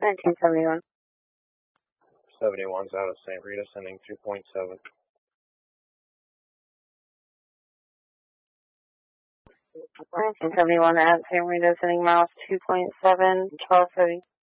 1971. 71's out of St. Rita, sending 2.7. 1971 at St. Rita, sending miles 2.7, 1230.